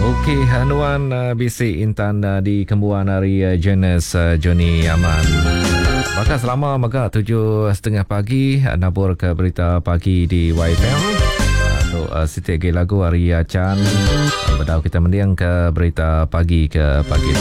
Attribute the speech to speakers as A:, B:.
A: Okey, hanuan bisik intan di kembuan hari jenis Johnny Aman. Maka selama 7.30 pagi nabur ke berita pagi di YFM. Untuk setiap lagu hari Chan. Berdau kita mendiang ke berita pagi ke pagi.